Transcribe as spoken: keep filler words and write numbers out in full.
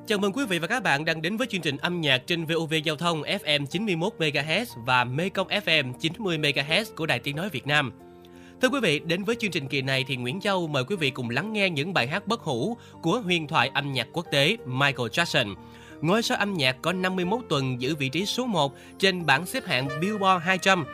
Chào mừng quý vị và các bạn đang đến với chương trình âm nhạc trên vê o vê Giao thông ép em chín mươi mốt mê ga héc và Mekong ép em chín mươi mê ga héc của Đài Tiếng Nói Việt Nam. Thưa quý vị, đến với chương trình kỳ này thì Nguyễn Châu mời quý vị cùng lắng nghe những bài hát bất hủ của huyền thoại âm nhạc quốc tế Michael Jackson. Ngôi sao âm nhạc có năm mươi mốt tuần giữ vị trí số một trên bảng xếp hạng Billboard hai trăm